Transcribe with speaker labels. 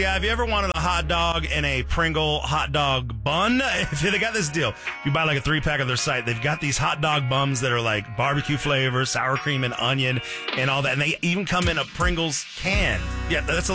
Speaker 1: Yeah, have you ever wanted a hot dog and a Pringle hot dog bun? They got this deal. You buy like a 3-pack of their site. They've got these hot dog buns that are like barbecue flavor, sour cream and onion and all that. And they even come in a Pringles can. Yeah, that's a